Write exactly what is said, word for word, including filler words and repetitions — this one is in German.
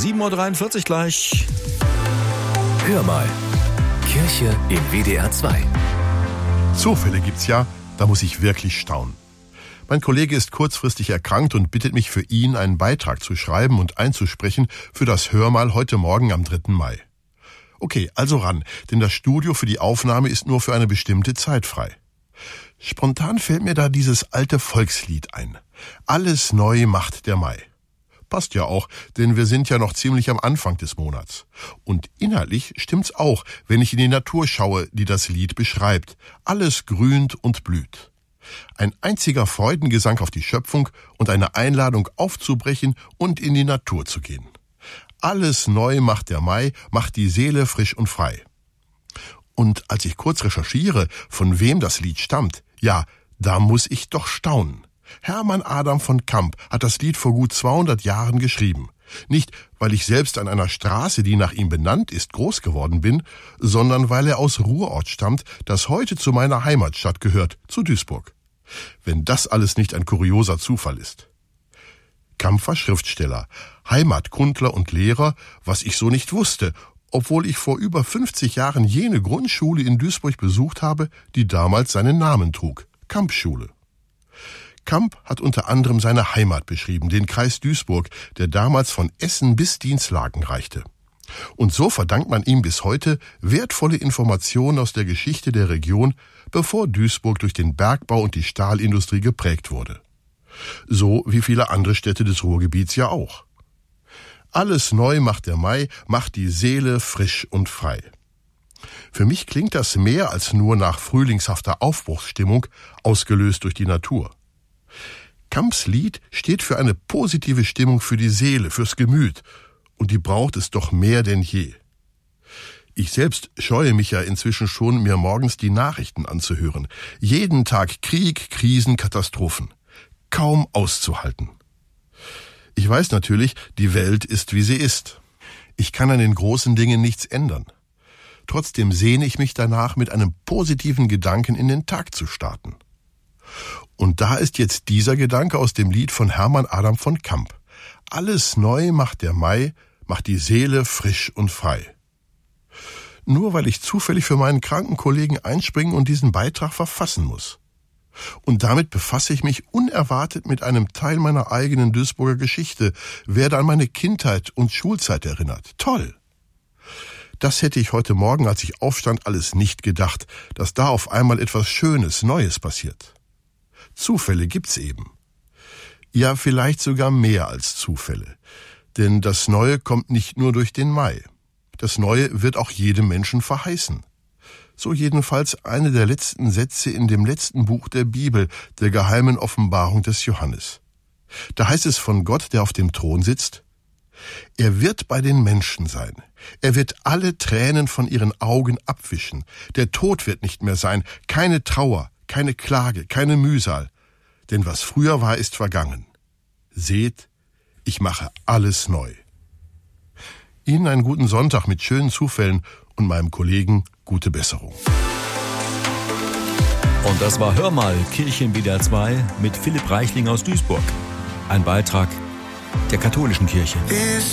sieben Uhr dreiundvierzig gleich. Hör mal, Kirche im W D R zwei. Zufälle gibt's ja, da muss ich wirklich staunen. Mein Kollege ist kurzfristig erkrankt und bittet mich für ihn, einen Beitrag zu schreiben und einzusprechen für das Hörmal heute Morgen am dritten Mai. Okay, also ran, denn das Studio für die Aufnahme ist nur für eine bestimmte Zeit frei. Spontan fällt mir da dieses alte Volkslied ein. Alles neu macht der Mai. Passt ja auch, denn wir sind ja noch ziemlich am Anfang des Monats. Und inhaltlich stimmt's auch, wenn ich in die Natur schaue, die das Lied beschreibt. Alles grünt und blüht. Ein einziger Freudengesang auf die Schöpfung und eine Einladung aufzubrechen und in die Natur zu gehen. Alles neu macht der Mai, macht die Seele frisch und frei. Und als ich kurz recherchiere, von wem das Lied stammt, ja, da muss ich doch staunen. Hermann Adam von Camp hat das Lied vor gut zweihundert Jahren geschrieben. Nicht, weil ich selbst an einer Straße, die nach ihm benannt ist, groß geworden bin, sondern weil er aus Ruhrort stammt, das heute zu meiner Heimatstadt gehört, zu Duisburg. Wenn das alles nicht ein kurioser Zufall ist. Camp war Schriftsteller, Heimatkundler und Lehrer, was ich so nicht wusste, obwohl ich vor über fünfzig Jahren jene Grundschule in Duisburg besucht habe, die damals seinen Namen trug, Campschule. Camp hat unter anderem seine Heimat beschrieben, den Kreis Duisburg, der damals von Essen bis Dinslaken reichte. Und so verdankt man ihm bis heute wertvolle Informationen aus der Geschichte der Region, bevor Duisburg durch den Bergbau und die Stahlindustrie geprägt wurde. So wie viele andere Städte des Ruhrgebiets ja auch. Alles neu macht der Mai, macht die Seele frisch und frei. Für mich klingt das mehr als nur nach frühlingshafter Aufbruchsstimmung, ausgelöst durch die Natur. Camps Lied steht für eine positive Stimmung für die Seele, fürs Gemüt, und die braucht es doch mehr denn je. Ich selbst scheue mich ja inzwischen schon, mir morgens die Nachrichten anzuhören. Jeden Tag Krieg, Krisen, Katastrophen. Kaum auszuhalten. Ich weiß natürlich, die Welt ist, wie sie ist. Ich kann an den großen Dingen nichts ändern. Trotzdem sehne ich mich danach, mit einem positiven Gedanken in den Tag zu starten. Und da ist jetzt dieser Gedanke aus dem Lied von Hermann Adam von Camp. Alles neu macht der Mai, macht die Seele frisch und frei. Nur weil ich zufällig für meinen kranken Kollegen einspringen und diesen Beitrag verfassen muss. Und damit befasse ich mich unerwartet mit einem Teil meiner eigenen Duisburger Geschichte, werde an meine Kindheit und Schulzeit erinnert. Toll! Das hätte ich heute Morgen, als ich aufstand, alles nicht gedacht, dass da auf einmal etwas Schönes, Neues passiert. Zufälle gibt's eben. Ja, vielleicht sogar mehr als Zufälle. Denn das Neue kommt nicht nur durch den Mai. Das Neue wird auch jedem Menschen verheißen. So jedenfalls eine der letzten Sätze in dem letzten Buch der Bibel, der geheimen Offenbarung des Johannes. Da heißt es von Gott, der auf dem Thron sitzt: Er wird bei den Menschen sein. Er wird alle Tränen von ihren Augen abwischen. Der Tod wird nicht mehr sein, keine Trauer, keine Klage, keine Mühsal. Denn was früher war, ist vergangen. Seht, ich mache alles neu. Ihnen einen guten Sonntag mit schönen Zufällen und meinem Kollegen gute Besserung. Und das war Hör mal, Kirche im W D R zwei mit Philipp Reichling aus Duisburg. Ein Beitrag der katholischen Kirche. Ich